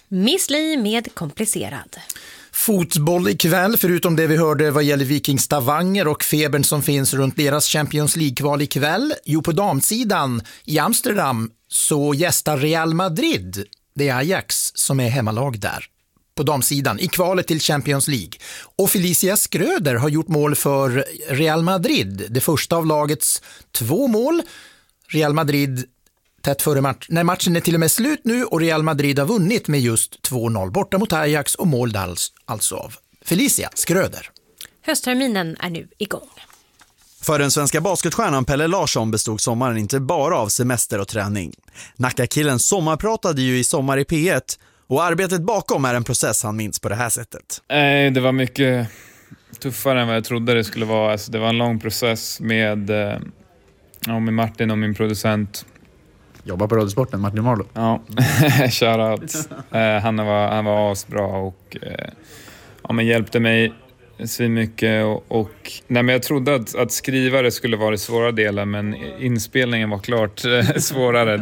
Miss Li med komplicerad. Fotboll ikväll, förutom det vi hörde vad gäller Viking Stavanger och febern som finns runt deras Champions League-kval ikväll. Jo, på damsidan i Amsterdam så gästar Real Madrid. Det är Ajax som är hemmalag där. På damsidan i kvalet till Champions League. Och Felicia Schröder har gjort mål för Real Madrid. Det första av lagets 2 mål. Real Madrid tätt före när matchen är till och med slut nu och Real Madrid har vunnit med just 2-0 borta mot Ajax och mål alltså av Felicia Schröder. Höstterminen är nu igång. För den svenska basketstjärnan Pelle Larsson bestod sommaren inte bara av semester och träning. Nackakillen sommarpratade ju i Sommar i P1 och arbetet bakom är en process han minns på det här sättet. Det var mycket tuffare än vad jag trodde det skulle vara. Alltså, det var en lång process med Martin och min producent. Jobbar på Radiosporten, Martin Marlo. Ja, shoutout. Han var asbra och men hjälpte mig mycket och nej, men jag trodde att skriva det skulle vara det svåra delen, men inspelningen var klart svårare.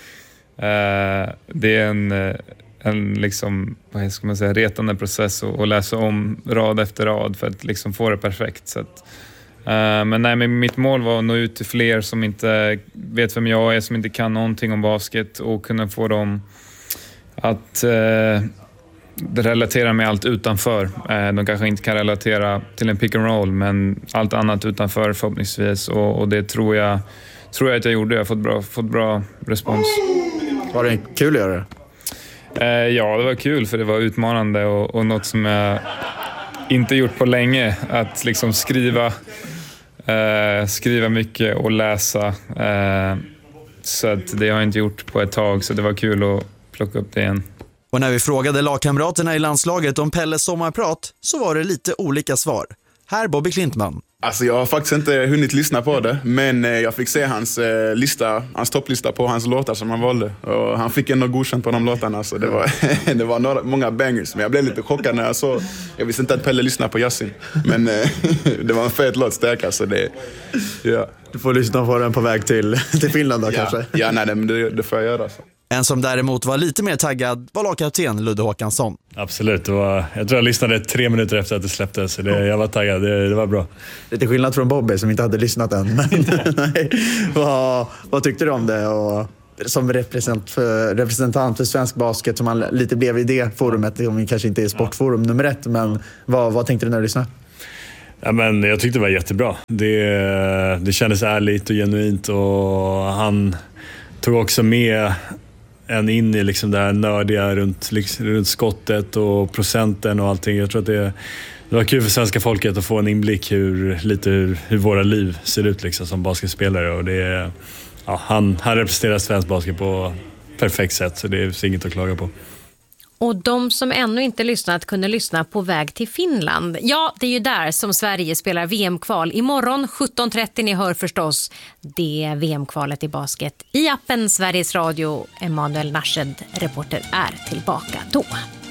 Det är en liksom, vad ska man säga, retande process att läsa om rad efter rad för att liksom få det perfekt. Så att, men mitt mål var att nå ut till fler som inte vet vem jag är, som inte kan någonting om basket, och kunna få dem att relatera med allt utanför. De kanske inte kan relatera till en pick and roll, men allt annat utanför förhoppningsvis, och det tror jag att jag gjorde. Jag har fått bra respons. Var det kul att göra det? Ja, det var kul för det var utmanande och något som jag inte gjort på länge, att liksom skriva mycket och läsa, så att det har jag inte gjort på ett tag, så det var kul att plocka upp det igen. Och när vi frågade lagkamraterna i landslaget om Pelles sommarprat så var det lite olika svar. Här Bobby Klintman. Alltså jag har faktiskt inte hunnit lyssna på det, men jag fick se hans topplista på hans låtar som han valde. Och han fick ändå godkänt på de låtarna, så det var många bangers. Men jag blev lite chockad när jag visste inte att Pelle lyssnade på Yasin. Men det var en fet låt, stark, alltså det, ja. Du får lyssna på den på väg till Finland då, kanske? Ja, nej, men det får jag göra så. En som däremot var lite mer taggad var lagkapten Ludde Håkansson. Absolut, jag tror jag lyssnade 3 minuter efter att det släpptes, så jag var taggad, det var bra. Lite skillnad från Bobby som inte hade lyssnat än. Men, nej. Vad tyckte du om det? Och som representant för svensk basket som man lite blev i det forumet, om vi kanske inte är sportforum nummer 1, men vad tänkte du när du lyssnade? Ja, men jag tyckte det var jättebra. Det kändes ärligt och genuint, och han tog också med en in i liksom det här nördiga runt skottet och procenten och allting. Jag tror att det var kul för svenska folket att få en inblick hur våra liv ser ut liksom som basketspelare, och han representerar svensk basket på perfekt sätt, så det är inget att klaga på. Och de som ännu inte lyssnat kunde lyssna på väg till Finland. Ja, det är ju där som Sverige spelar VM-kval. Imorgon 17:30, ni hör förstås det VM-kvalet i basket. I appen Sveriges Radio, Emanuel Narshed, reporter, är tillbaka då.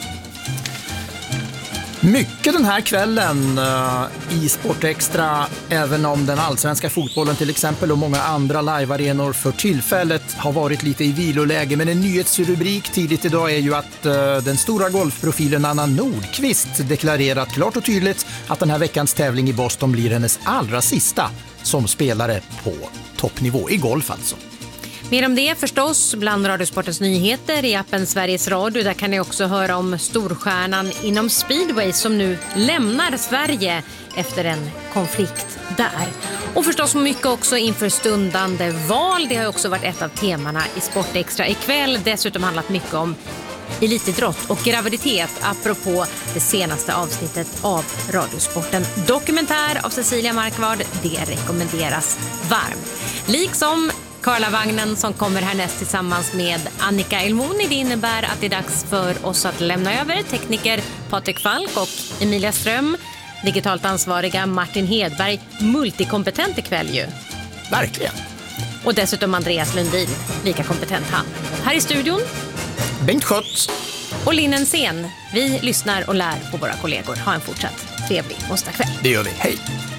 Mycket den här kvällen i Sportextra, även om den allsvenska fotbollen till exempel och många andra live-arenor för tillfället har varit lite i viloläge. Men en nyhetsrubrik tidigt idag är ju att den stora golfprofilen Anna Nordqvist deklarerat klart och tydligt att den här veckans tävling i Boston blir hennes allra sista som spelare på toppnivå i golf alltså. Mer om det förstås bland Radiosportens nyheter i appen Sveriges Radio. Där kan ni också höra om storstjärnan inom speedway som nu lämnar Sverige efter en konflikt där. Och förstås mycket också inför stundande val. Det har också varit ett av temana i Sportextra ikväll. Dessutom handlat mycket om elitidrott och graviditet apropå det senaste avsnittet av Radiosporten. Dokumentär av Cecilia Markvard, det rekommenderas varmt. Liksom Karlavagnen som kommer härnäst tillsammans med Annika Elmoni. Det innebär att det är dags för oss att lämna över tekniker Patrik Falk och Emilia Ström. Digitalt ansvariga Martin Hedberg, multikompetent ikväll ju. Verkligen. Och dessutom Andreas Lundin, lika kompetent han. Här i studion Bengt Schött och Linnen Sen. Vi lyssnar och lär på våra kollegor. Ha en fortsatt trevlig onsdagskväll. Det gör vi, hej!